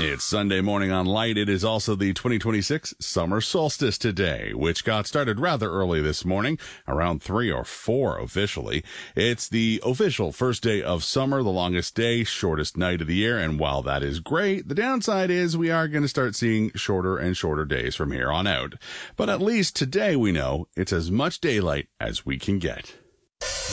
It's Sunday morning on Light. It is also the 2026 summer solstice today, which got started rather early this morning, around 3 or 4 officially. It's the official first day of summer, the longest day, shortest night of the year, and while that is great, the downside is we are going to start seeing shorter and shorter days from here on out. But at least today we know it's as much daylight as we can get.